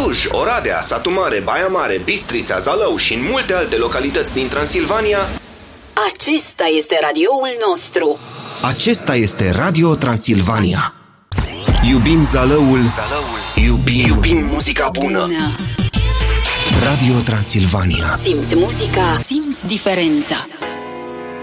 Cluj, Oradea, Satu Mare, Baia Mare, Bistrița, Zalău și în multe alte localități din Transilvania. Acesta este radioul nostru. Acesta este Radio Transilvania. Iubim Zalăul. Iubim muzica bună. Radio Transilvania. Simți muzica, simți diferența.